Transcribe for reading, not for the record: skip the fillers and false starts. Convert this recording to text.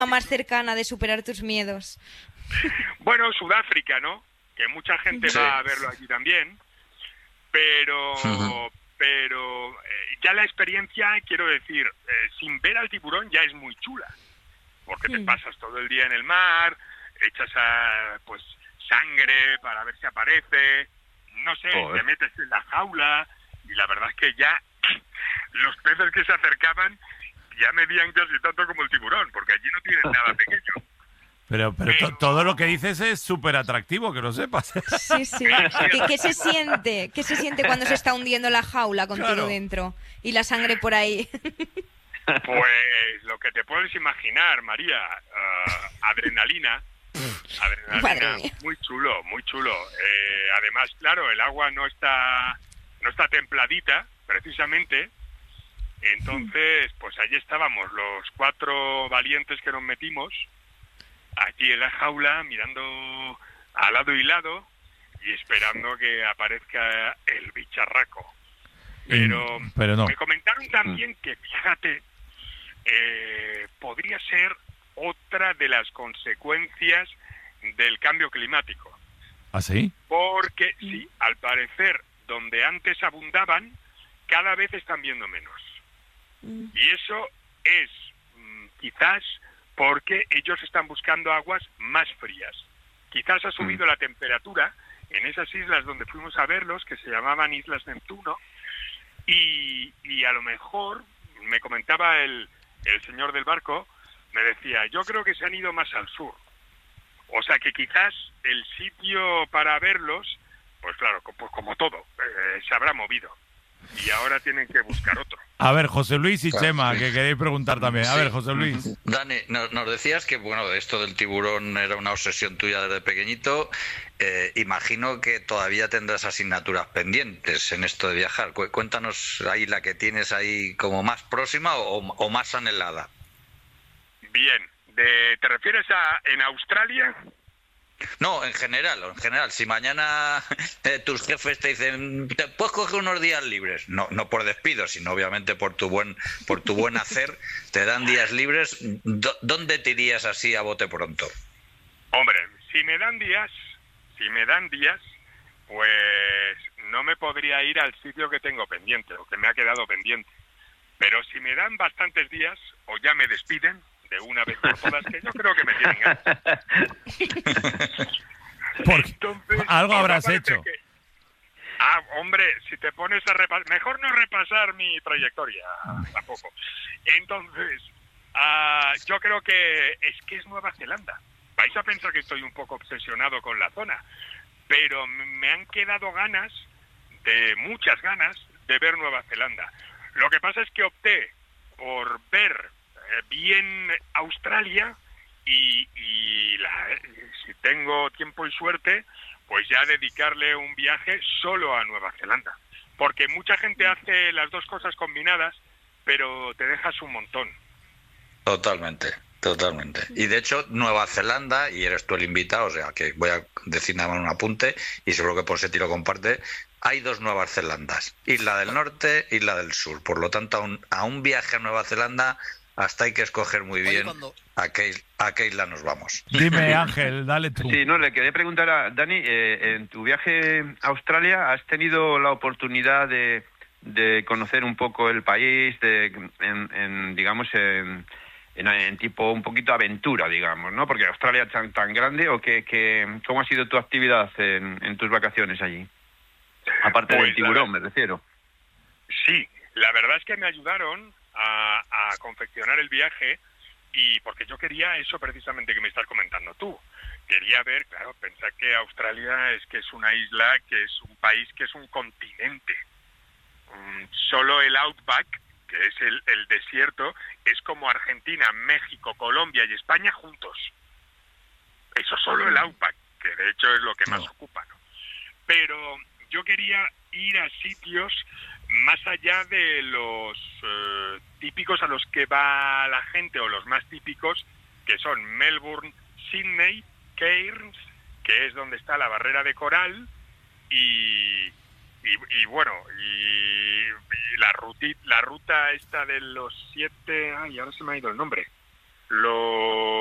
más cercana de superar tus miedos? Bueno, Sudáfrica, ¿no? Que mucha gente Sí. va a verlo allí también, Ujú. pero ya la experiencia, quiero decir, sin ver al tiburón ya es muy chula, porque te pasas todo el día en el mar, echas pues sangre para ver si aparece, no sé, Joder. te metes en la jaula y la verdad es que ya los peces que se acercaban ya medían casi tanto como el tiburón, porque allí no tienen nada pequeño. Pero todo lo que dices es súper atractivo, que lo sepas. Sí, sí. ¿Qué se siente? ¿Qué se siente cuando se está hundiendo la jaula contigo Claro. dentro? Y la sangre por ahí. Pues lo que te puedes imaginar, María, adrenalina, Madre mía. muy chulo, muy chulo. Además, claro, el agua no está templadita, precisamente. Entonces, pues allí estábamos los 4 valientes que nos metimos, allí en la jaula, mirando a lado y lado y esperando que aparezca el bicharraco. Pero no. Me comentaron también que, fíjate, podría ser otra de las consecuencias del cambio climático. ¿Ah, sí? Porque, sí, al parecer, donde antes abundaban, cada vez están viendo menos. Y eso es quizás porque ellos están buscando aguas más frías. Quizás ha subido la temperatura en esas islas donde fuimos a verlos, que se llamaban Islas Neptuno, y a lo mejor, me comentaba el señor del barco, me decía, yo creo que se han ido más al sur. O sea que quizás el sitio para verlos, pues claro, pues como todo, se habrá movido. Y ahora tienen que buscar otro. A ver, José Luis y Claro, Chema, sí. que queréis preguntar también. A Sí. ver, José Luis. Dani, nos decías que bueno, esto del tiburón era una obsesión tuya desde pequeñito. Imagino que todavía tendrás asignaturas pendientes en esto de viajar. Cuéntanos ahí la que tienes ahí como más próxima o más anhelada. Bien, ¿te refieres en Australia? No, en general. Si mañana tus jefes te dicen, ¿te puedes coger unos días libres? No por despido, sino obviamente por tu buen hacer, te dan días libres. ¿Dónde te irías así a bote pronto? Hombre, si me dan días, pues no me podría ir al sitio que tengo pendiente o que me ha quedado pendiente. Pero si me dan bastantes días o ya me despiden de una vez por todas, que yo creo que me tienen ganas. Porque Entonces, algo os habrás parece hecho. hombre, si te pones a repasar, mejor no repasar mi trayectoria tampoco. Entonces, yo creo que es Nueva Zelanda. Vais a pensar que estoy un poco obsesionado con la zona, pero me han quedado muchas ganas de ver Nueva Zelanda. Lo que pasa es que opté por ver bien Australia y si tengo tiempo y suerte, pues ya dedicarle un viaje solo a Nueva Zelanda. Porque mucha gente hace las dos cosas combinadas, pero te dejas un montón. Totalmente. Y de hecho, Nueva Zelanda, y eres tú el invitado, o sea que voy a decir nada más un apunte, y seguro que por Seti lo comparte, hay 2 Nuevas Zelandas, Isla del Norte, Isla del Sur. Por lo tanto, a un viaje a Nueva Zelanda, hasta hay que escoger muy bien a qué isla nos vamos. Dime, Ángel, dale tú. Sí, no, le quería preguntar a Dani, en tu viaje a Australia, ¿has tenido la oportunidad de conocer un poco el país, digamos, en tipo un poquito aventura, digamos, ¿no? Porque Australia es tan grande, ¿o cómo ha sido tu actividad en tus vacaciones allí? Aparte Pues del tiburón, me refiero. Sí, la verdad es que me ayudaron a confeccionar el viaje, y porque yo quería eso precisamente que me estás comentando tú. Quería ver, claro, pensar que Australia es una isla, que es un país, que es un continente. Solo el Outback, que es el desierto, es como Argentina, México, Colombia y España juntos. Eso solo el Outback, que de hecho es lo que más ocupa, ¿no? Pero yo quería ir a sitios más allá de los típicos a los que va la gente, o los más típicos, que son Melbourne, Sydney, Cairns, que es donde está la barrera de coral, y bueno, y la ruta esta de los 7... Ay, ahora se me ha ido el nombre. lo